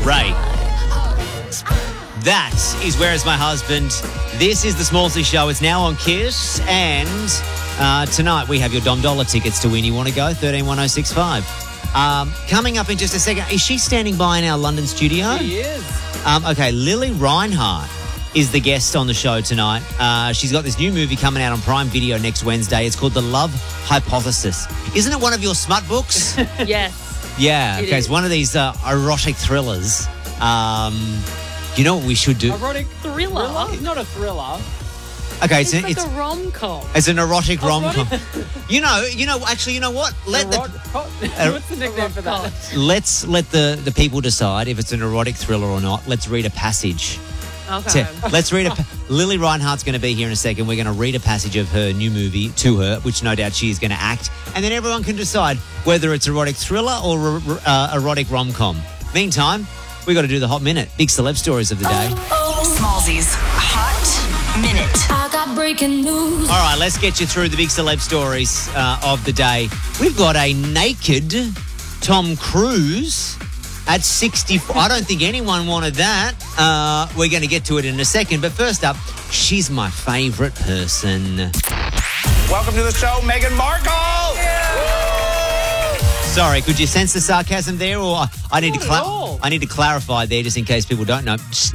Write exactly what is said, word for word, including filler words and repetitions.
Ray. That is Where Is My Husband? This is the Smallsy Show. It's now on Kiss, and uh, tonight we have your Dom Dollar tickets to win. You want to go? thirteen one oh six five. Um, coming up in just a second, is she standing by in our London studio? She is. Um, okay, Lily Reinhart is the guest on the show tonight. Uh, she's got this new movie coming out on Prime Video next Wednesday. It's called The Love Hypothesis. Isn't it one of your smut books? Yes. Yeah, It okay, it's is. one of these uh, erotic thrillers. Um, you know what we should do? Erotic Thriller. It's not a thriller. Okay, It's it's, like it's, a rom-com. it's an erotic rom-com. Erotic- You know, you know. Actually, you know what? Let Erot- the, What's the nickname for that? let's let the, the people decide if it's an erotic thriller or not. Let's read a passage. Okay. To- let's read a. pa- Lily Reinhart's going to be here in a second. We're going to read a passage of her new movie to her, which no doubt she is going to act, and then everyone can decide whether it's erotic thriller or uh, erotic rom-com. Meantime, we got to do the hot minute. Big celeb stories of the day. Smallsy's Hot Minute. I got breaking news. All right, let's get you through the big celeb stories uh, of the day. We've got a naked Tom Cruise at sixty-four. I don't think anyone wanted that. Uh, we're going to get to it in a second. But first up, she's my favourite person. Welcome to the show, Meghan Markle. Sorry, could you sense the sarcasm there? Or I need to Not at cla- all. I need to clarify there just in case people don't know.